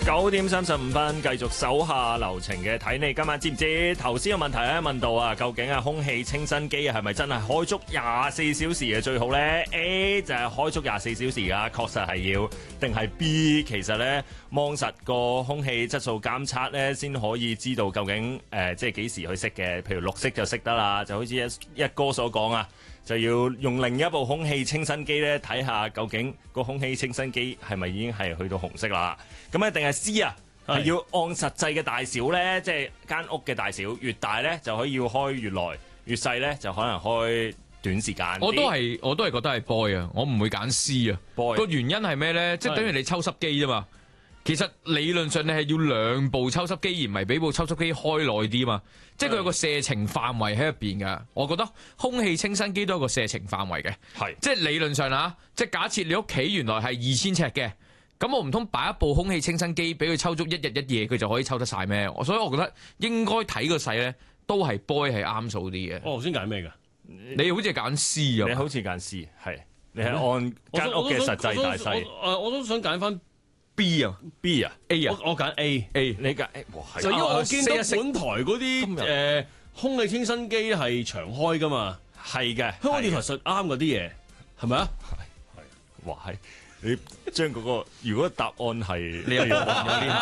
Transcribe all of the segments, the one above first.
9:35，繼續手下留情嘅睇你今晚知唔知？頭先個問題咧問到啊，究竟空氣清新機係咪真係開足24小時嘅最好呢？ A 就係開足24小時㗎，確實係要，定係 B 其實呢，望實個空氣質素監測呢，先可以知道究竟即係幾時去熄嘅。譬如綠色就熄得啦，就好似一哥所講啊，就要用另一部空氣清新機咧睇下究竟個空氣清新機係咪已經係去到紅色啦？咁一定係 C 啊，係要按實際嘅大小咧，即係間屋嘅大小越大咧就可以要開越耐，越細咧就可能開短時間。 我都係覺得係 boy 啊，我唔會揀 C 啊。 boy 個原因係咩咧？即係等於你抽濕機啫嘛。其實理論上你係要兩部抽濕機，而唔係俾部抽濕機開耐啲嘛。即係佢有個射程範圍喺入邊㗎。我覺得空氣清新機都有個射程範圍嘅。係，即係理論上啊，即係假設你屋企原來係2000尺嘅，咁我唔通擺一部空氣清新機俾佢抽足一日一夜，佢就可以抽得晒咩？所以我覺得應該睇個勢咧，都係 boy 係啱數啲嘅。 我頭先揀咩㗎？ 你好似係揀 C 啊？ 你好似揀 C 係，你係按間屋嘅實際大細。 我都想揀翻 B 啊 ，B 啊 ，A 啊，我揀 A， 你揀 A， 哇， 就因為我見到本台嗰啲空氣清新機係長開噶嘛， 係嘅， 香港電台實啱嗰啲嘢，係咪啊？ 係，哇係，你將嗰個如果答案係你又有啲，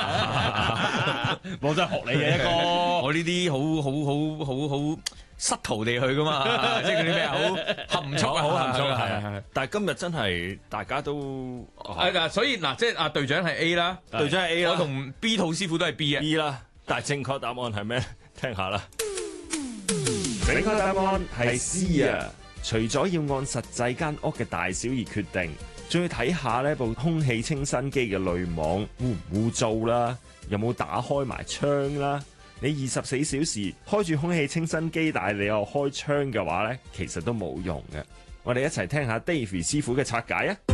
我真係學你嘅一個， 我呢啲好失途地去噶嘛，即係嗰啲咩好含蓄好含蓄係。 但係今日真係大家都嗱，所以嗱，即係隊長係 A 啦， 隊長係 A 啦， 我同 B 兔師傅都係 B 啊 ，B 啦。但係正確答案係咩？聽下啦。正確答案係 C 啊！除咗要按實際間屋嘅大小而決定，仲要睇下呢部空氣清新機嘅濾網污唔污糟啦，有冇打開埋窗啦。你24小時開住空氣清新機，但係你又開窗嘅話呢，其實都冇用嘅。我哋一齊聽下 Davy 師傅嘅拆解啊！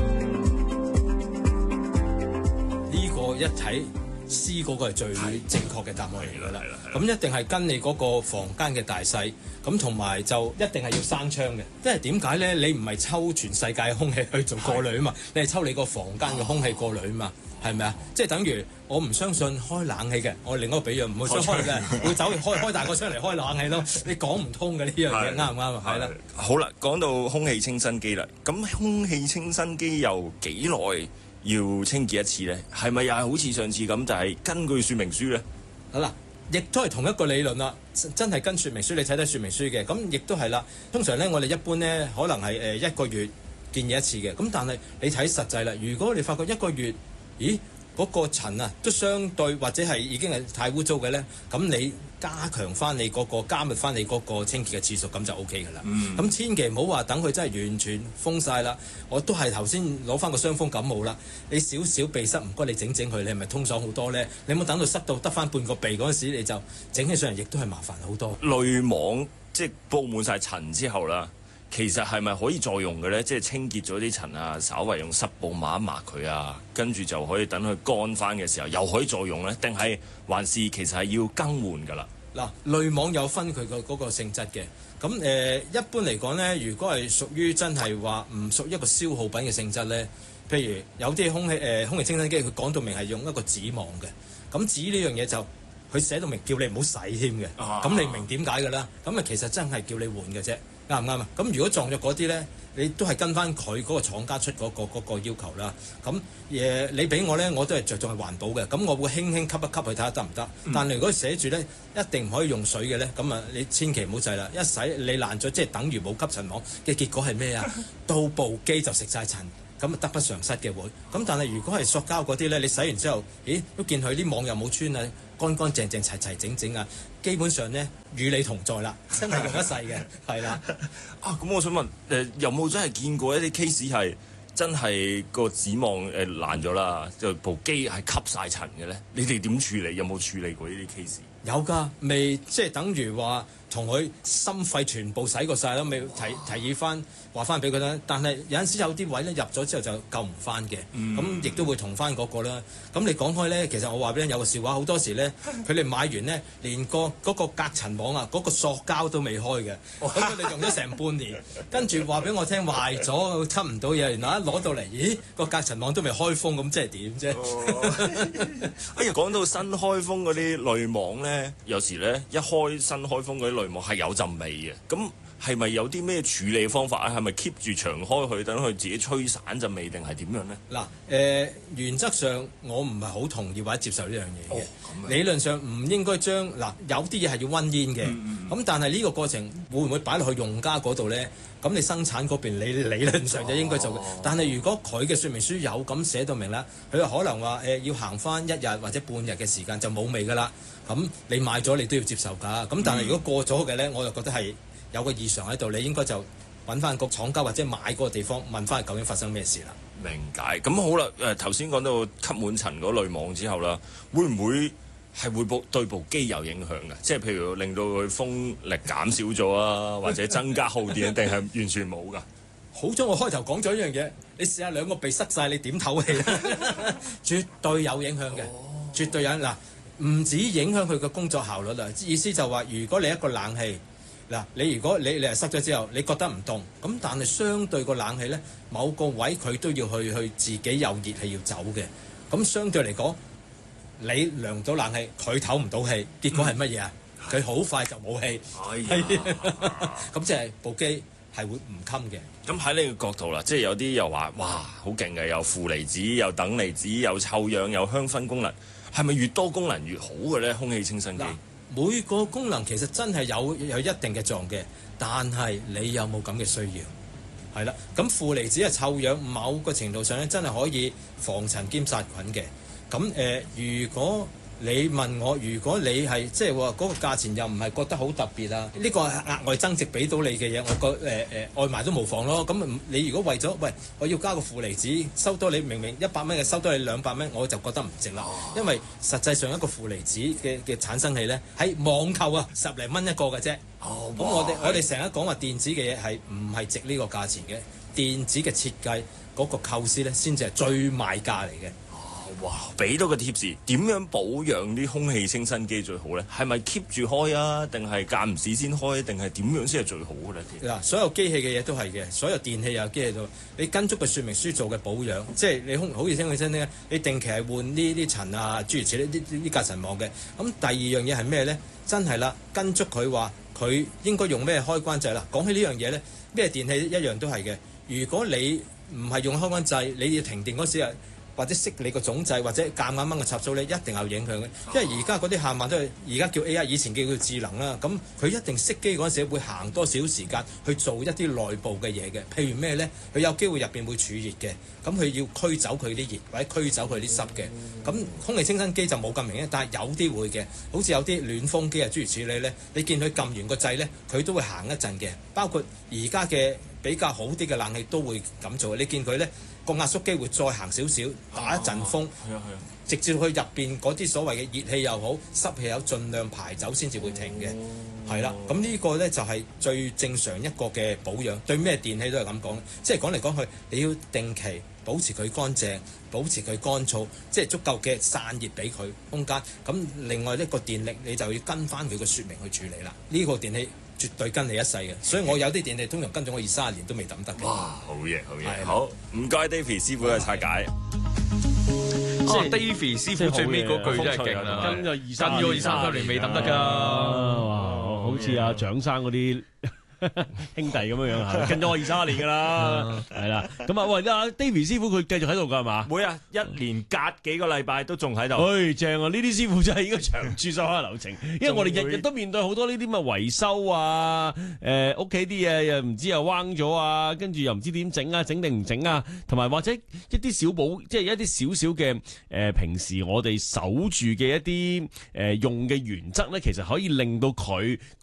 呢個一睇 C 嗰個係最正確嘅答案嚟㗎啦。咁一定係跟你嗰個房間嘅大細，咁同埋就一定係要閂窗嘅。因為點解咧？你唔係抽全世界嘅空氣去做過濾啊嘛，你係抽你個房間嘅空氣過濾啊嘛。係咪啊？即係等於我唔相信開冷氣嘅，我另一個比喻唔會想開嘅，會走開大個窗嚟開冷氣咯。你講唔通嘅呢樣嘢，啱唔啱啊？係啦。 好啦，講到空氣清新機啦，咁空氣清新機又幾耐要清潔一次咧？係咪又係好似上次咁，就係根據說明書咧？ 好啦，亦都係同一個理論啦，真係跟說明書，你睇睇說明書嘅，咁亦都係啦。通常咧，我哋一般咧可能係1個月建議一次嘅，咁但係你睇實際啦，如果你發覺1個月，咦，嗰個塵啊，都相對或者係已經係太污糟嘅咧，咁你加強翻你嗰個加密翻你嗰個清潔嘅次數，咁就 O K 㗎啦。咁千祈唔好話等佢真係完全封晒啦。我都係頭先攞翻個傷風感冒啦，你少少鼻塞，唔該你整佢，你係咪通爽好多咧？你冇等到塞到得翻半個鼻嗰陣時，你就整起上嚟，亦都係麻煩好多。 濾網即係佈滿晒塵之後啦。其實係咪可以再用嘅咧？即係清潔咗啲塵啊，稍為用濕布抹一抹佢啊，跟住就可以等佢乾翻嘅時候，又可以再用咧？定係還是其實係要更換㗎啦？ 嗱，濾網有分佢嗰個性質嘅。咁一般嚟講咧，如果係屬於真係話唔屬於一個消耗品嘅性質咧，譬如有啲空氣清新機，佢講到明係用一個紙網嘅。咁紙呢樣嘢就佢寫到明叫你唔好洗添嘅。咁你明點解㗎啦？咁其實真係叫你換嘅啫。啱唔啱啊？咁如果撞咗嗰啲咧，你都係跟翻佢嗰個廠家出嗰個要求啦。咁你俾我咧，我都係着重係環保嘅。咁我會輕輕吸一吸佢睇下得唔得？但係如果寫住咧一定唔可以用水嘅咧，咁啊你千祈唔好制啦。一洗你爛咗，即係等於冇吸塵網嘅結果係咩啊？到部機就食晒塵。咁啊得不償失嘅會。咁但係如果係塑膠嗰啲咧，你洗完之後，咦都見佢啲網又冇穿啊，乾乾淨淨齊齊整整啊，基本上咧與你同在啦，真係用一世嘅，係啦。 啊，咁我想問有冇真係見過一啲 case 係真係個紙網爛咗啦，就部機係吸晒塵嘅咧？你哋點處理？有冇處理過呢啲 case？ 有㗎，未即係等於話同佢心肺全部洗過晒啦，咪提議翻話翻俾佢啦。但係有陣時有啲位咧入咗之後就救唔翻嘅，咁亦都會同翻嗰個啦。咁你講開咧，其實我話俾你有個笑話，好多時咧佢哋買完咧，連嗰個隔塵網啊，嗰個塑膠都未開嘅，咁佢哋用咗成半年，跟住話俾我聽壞咗，吸唔到嘢，然後一攞到嚟，咦個隔塵網都未開封，咁即係點啫？ 哎呀，講到新開封嗰啲濾網咧，有時咧一開新開封嗰啲濾網係有陣味嘅，咁係咪有啲咩處理方法啊？係咪 keep 住長開佢，等佢自己吹散陣味，定係點樣咧？ 嗱，原則上我唔係好同意或者接受呢樣嘢嘅。理論上唔應該將有啲嘢係要溫煙嘅，咁但係呢個過程會唔會擺落去用家嗰度咧？咁你生產嗰邊你理論上就應該做嘅。但係如果佢嘅說明書有咁寫到明啦，佢可能話要行翻1日或者半日嘅時間就冇味㗎啦。咁你買咗你都要接受㗎。咁但係如果過咗嘅咧，我就覺得係有個異常喺度，你應該就揾翻個廠家或者買嗰個地方問翻究竟發生咩事啦。 明解。咁好啦，頭先講到吸滿塵嗰濾網之後啦，會唔會係會對部機有影響嘅？即係譬如令到佢風力減少咗啊，或者增加耗電，定係完全冇㗎？ 好彩我開頭講咗一樣嘢，你試下兩個鼻塞晒，你點唞氣咧？絕對有影響嘅，絕對有。嗱，唔止影響佢嘅工作效率啦，意思就話，如果你一個冷氣嗱，如果你係塞咗之後，你覺得唔凍，咁但係相對個冷氣咧，某個位佢都要去自己有熱氣要走嘅，咁相對嚟講，你涼到冷氣，佢唞唔到氣，結果係乜嘢啊？佢好快就冇氣，咁即係部機係會唔襟嘅。 咁喺呢個角度啦，即係有啲又話哇好勁嘅，有負離子、有等離子、有臭氧、有香薰功能，係咪越多功能越好嘅咧？空氣清新機每個功能其實真係有一定嘅作用嘅，但係你有冇咁嘅需要？係啦，咁負離子嘅臭氧某個程度上咧，真係可以防塵兼殺菌嘅。咁如果你問我，如果你係即係話嗰個價錢又唔係覺得好特別啊，呢個係額外增值俾到你嘅嘢，我覺外賣都無妨咯。咁你如果為咗我要加個負離子，收多你明明100蚊嘅，收多你200蚊，我就覺得唔值啦。因為實際上一個負離子嘅產生器咧，喺網購啊10零蚊一個嘅啫。咁我哋成日講話電子嘅嘢係唔係值呢個價錢嘅？電子嘅設計嗰個構思咧，先至係最賣價嚟嘅。 哇！俾多個貼士，點樣保養啲空氣清新機最好咧？係咪 keep 住開啊？定係間唔時先開？定係點樣先係最好嘅咧？ 嗱，所有機器嘅嘢都係嘅，所有電器又有機器度，你跟足個說明書做嘅保養，即係你好似聽起身咧，你定期係換呢啲塵啊，諸如此類呢隔塵網嘅。咁第二樣嘢係咩咧？真係啦，跟足佢話佢應該用咩開關掣啦。講起呢樣嘢咧，咩電器一樣都係嘅。如果你唔係用開關掣，你要停電嗰時啊，或者熄你個總掣，或者夾硬掹個插蘇咧，一定有影響嘅。因為而家嗰啲限慢都係而家叫 AI，以前叫佢智能啦。咁佢一定熄機嗰陣時會行多少時間去做一啲內部嘅嘢嘅。譬如咩咧？佢有機會入邊會儲熱嘅，咁佢要驅走佢啲熱或者驅走佢啲濕嘅。咁空氣清新機就冇咁明顯，但係有啲會嘅，好似有啲暖風機啊諸如此類咧，你見佢撳完個掣咧，佢都會行一陣嘅。包括而家嘅比較好啲嘅冷氣都會咁做。你見佢咧，個壓縮機會再行少少，打一陣風，直至去入邊嗰啲所謂嘅熱氣又好、濕氣又好，盡量排走先至會停嘅。係啦，咁呢個咧就係最正常一個嘅保養。對咩電器都係咁講，即係講嚟講去，你要定期保持佢乾淨，保持佢乾燥，即係足夠嘅散熱俾佢空間。咁另外一個電力，你就要跟翻佢個説明去處理啦。呢個電器絕對跟你一世嘅，所以我有啲電器通常跟咗我20-30年都未抌得嘅。 哇！好嘢，好嘢，好唔該 David 師傅嘅拆解。 David 師傅最尾嗰句真係勁啦， 跟咗 20-30年未抌得㗎。 哇！好似阿蔣生嗰啲兄弟咁樣樣嚇，跟咗我20-30年㗎啦，係啦。咁啊，喂，阿 David 師傅佢繼續喺度㗎係嘛？ 會啊，一年隔幾個禮拜都仲喺度。 正啊！呢啲師傅真係應該長駐守下流程，因為我哋日日都面對好多呢啲咁嘅維修啊，屋企啲嘢又唔知又彎咗啊，跟住又唔知點整啊，整定唔整啊，同埋或者一啲小保，即係一啲少少嘅平時我哋守住嘅一啲用嘅原則咧，其實可以令到佢